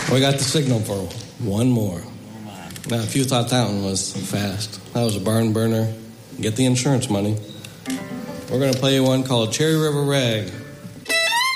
We got the signal for one more. Now, if you thought that one was fast, that was a barn burner. Get the insurance money. We're going to play you one called Cherry River Rag.